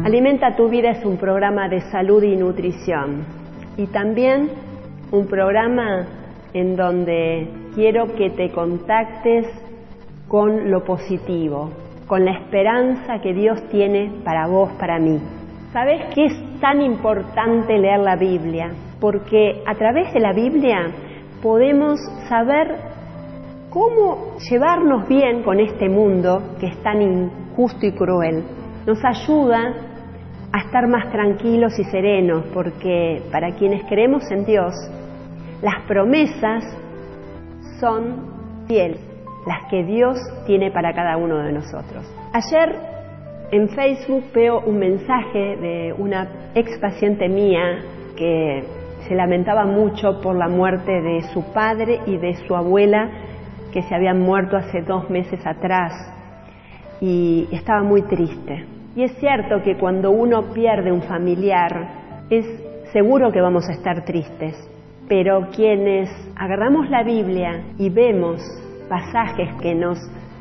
Alimenta tu Vida es un programa de salud y nutrición y también un programa en donde quiero que te contactes con lo positivo, con la esperanza que Dios tiene para vos, para mí. ¿Sabés qué es tan importante leer la Biblia? Porque a través de la Biblia podemos saber cómo llevarnos bien con este mundo que es tan injusto y cruel. Nos ayuda a estar más tranquilos y serenos, porque para quienes creemos en Dios, las promesas son fieles, las que Dios tiene para cada uno de nosotros. Ayer en Facebook veo un mensaje de una ex paciente mía que se lamentaba mucho por la muerte de su padre y de su abuela, que se habían muerto hace 2 meses atrás, y estaba muy triste. Y es cierto que cuando uno pierde un familiar, es seguro que vamos a estar tristes, pero quienes agarramos la Biblia y vemos pasajes que nos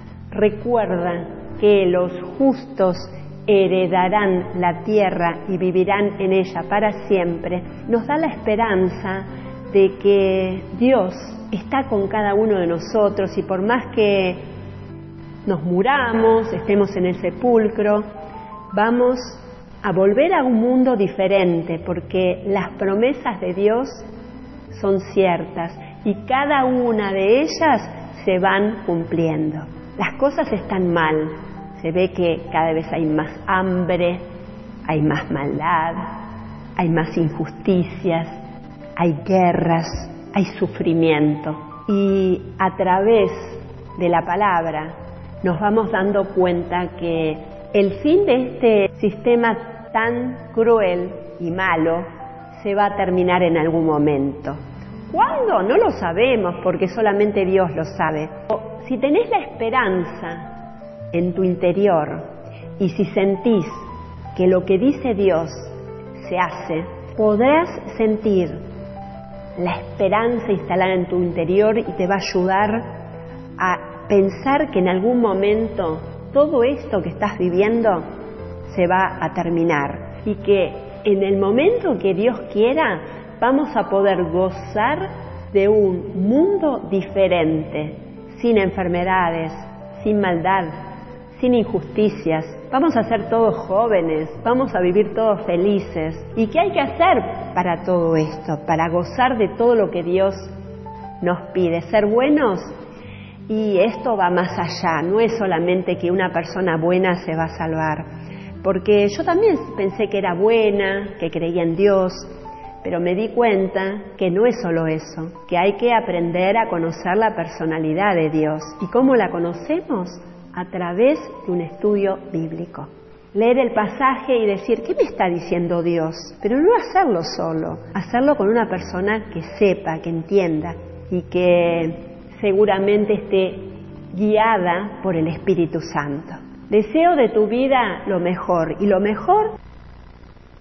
recuerdan que los justos heredarán la tierra y vivirán en ella para siempre, nos da la esperanza de que Dios está con cada uno de nosotros, y por más que nos muramos, estemos en el sepulcro, vamos a volver a un mundo diferente, porque las promesas de Dios son ciertas y cada una de ellas se van cumpliendo. Las cosas están mal, se ve que cada vez hay más hambre, hay más maldad, hay más injusticias, hay guerras, hay sufrimiento, y a través de la palabra nos vamos dando cuenta que el fin de este sistema tan cruel y malo se va a terminar en algún momento. ¿Cuándo? No lo sabemos, porque solamente Dios lo sabe. Si tenés la esperanza en tu interior y si sentís que lo que dice Dios se hace, podrás sentir la esperanza instalada en tu interior y te va a ayudar a pensar que en algún momento todo esto que estás viviendo se va a terminar y que en el momento que Dios quiera vamos a poder gozar de un mundo diferente, sin enfermedades, sin maldad, sin injusticias. Vamos a ser todos jóvenes, vamos a vivir todos felices. ¿Y qué hay que hacer para todo esto? Para gozar de todo lo que Dios nos pide, ser buenos. Y esto va más allá, no es solamente que una persona buena se va a salvar, porque yo también pensé que era buena, que creía en Dios, pero me di cuenta que no es solo eso, que hay que aprender a conocer la personalidad de Dios. ¿Y cómo la conocemos? A través de un estudio bíblico. Leer el pasaje y decir, ¿qué me está diciendo Dios? Pero no hacerlo solo, hacerlo con una persona que sepa, que entienda y que seguramente esté guiada por el Espíritu Santo. Deseo de tu vida lo mejor, y lo mejor